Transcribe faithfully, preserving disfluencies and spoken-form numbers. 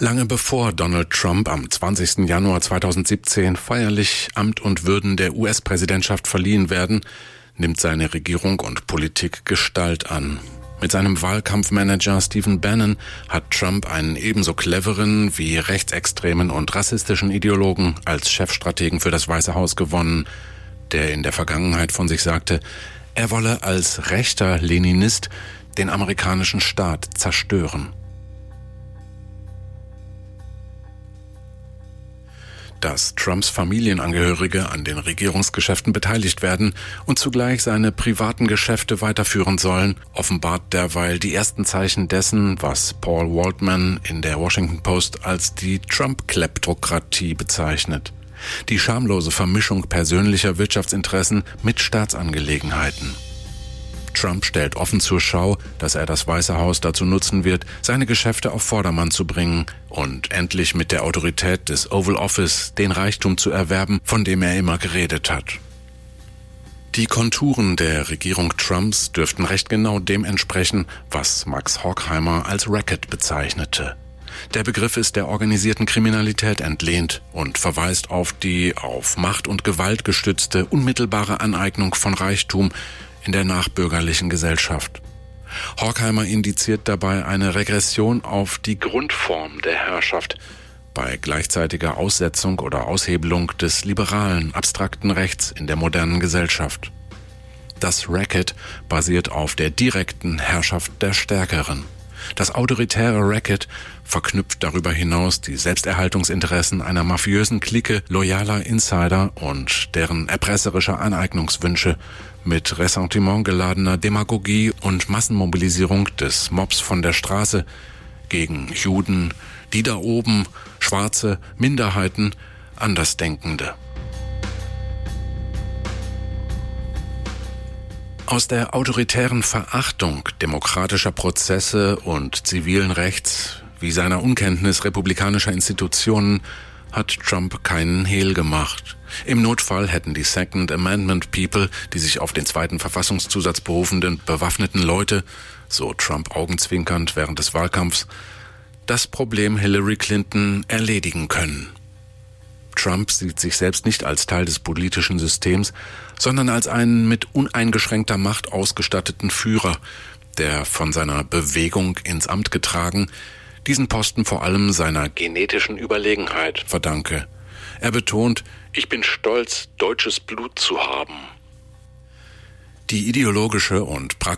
Lange bevor Donald Trump am zwanzigsten Januar zweitausendsiebzehn feierlich Amt und Würden der U S-Präsidentschaft verliehen werden, nimmt seine Regierung und Politik Gestalt an. Mit seinem Wahlkampfmanager Stephen Bannon hat Trump einen ebenso cleveren wie rechtsextremen und rassistischen Ideologen als Chefstrategen für das Weiße Haus gewonnen, der in der Vergangenheit von sich sagte, er wolle als rechter Leninist den amerikanischen Staat zerstören. Dass Trumps Familienangehörige an den Regierungsgeschäften beteiligt werden und zugleich seine privaten Geschäfte weiterführen sollen, offenbart derweil die ersten Zeichen dessen, was Paul Waldman in der Washington Post als die Trump-Kleptokratie bezeichnet. Die schamlose Vermischung persönlicher Wirtschaftsinteressen mit Staatsangelegenheiten. Trump stellt offen zur Schau, dass er das Weiße Haus dazu nutzen wird, seine Geschäfte auf Vordermann zu bringen und endlich mit der Autorität des Oval Office den Reichtum zu erwerben, von dem er immer geredet hat. Die Konturen der Regierung Trumps dürften recht genau dem entsprechen, was Max Horkheimer als Racket bezeichnete. Der Begriff ist der organisierten Kriminalität entlehnt und verweist auf die auf Macht und Gewalt gestützte unmittelbare Aneignung von Reichtum in der nachbürgerlichen Gesellschaft. Horkheimer indiziert dabei eine Regression auf die Grundform der Herrschaft bei gleichzeitiger Aussetzung oder Aushebelung des liberalen, abstrakten Rechts in der modernen Gesellschaft. Das Racket basiert auf der direkten Herrschaft der Stärkeren. Das autoritäre Racket verknüpft darüber hinaus die Selbsterhaltungsinteressen einer mafiösen Clique loyaler Insider und deren erpresserischer Aneignungswünsche mit ressentimentgeladener Demagogie und Massenmobilisierung des Mobs von der Straße gegen Juden, die da oben, Schwarze, Minderheiten, Andersdenkende. Aus der autoritären Verachtung demokratischer Prozesse und zivilen Rechts wie seiner Unkenntnis republikanischer Institutionen hat Trump keinen Hehl gemacht. Im Notfall hätten die Second Amendment People, die sich auf den zweiten Verfassungszusatz berufenden bewaffneten Leute, so Trump augenzwinkernd während des Wahlkampfs, das Problem Hillary Clinton erledigen können. Trump sieht sich selbst nicht als Teil des politischen Systems, sondern als einen mit uneingeschränkter Macht ausgestatteten Führer, der von seiner Bewegung ins Amt getragen, diesen Posten vor allem seiner genetischen Überlegenheit verdanke. Er betont, ich bin stolz, deutsches Blut zu haben. Die ideologische und praktische